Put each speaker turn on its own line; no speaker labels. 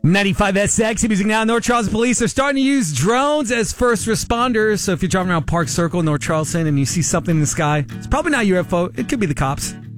95SX Music Now. North Charleston Police are starting to use drones as first responders. So if you're driving around Park Circle, North Charleston, and you see something in the sky, it's probably not a UFO. It could be the cops.